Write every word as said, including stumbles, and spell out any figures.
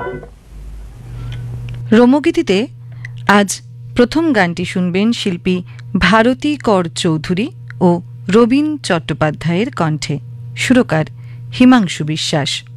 রোমগীতিতে আজ প্রথম গানটি শুনবেন শিল্পী ভারতী কর চৌধুরী ও রবীন চট্টোপাধ্যায়ের কণ্ঠে। সুরকার হিমাংশু বিশ্বাস।